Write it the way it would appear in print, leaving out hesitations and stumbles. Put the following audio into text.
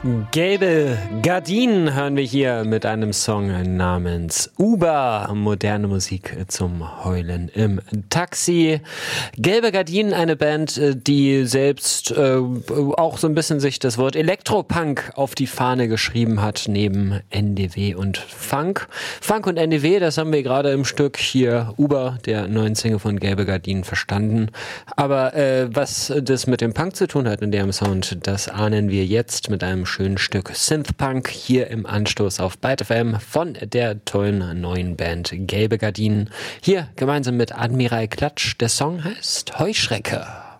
Gelbe Gardinen hören wir hier mit einem Song namens Uber. Moderne Musik zum Heulen im Taxi. Gelbe Gardinen, eine Band, die selbst auch so ein bisschen sich das Wort Elektropunk auf die Fahne geschrieben hat, neben NDW und Funk. Funk und NDW, das haben wir gerade im Stück hier Uber, der neuen Single von Gelbe Gardinen, verstanden. Aber was das mit dem Punk zu tun hat in dem Sound, das ahnen wir jetzt mit einem schönen Stück Synthpunk hier im Anstoß auf Byte FM von der tollen neuen Band Gelbe Gardinen. Hier gemeinsam mit Admiral Klatsch. Der Song heißt Heuschrecke.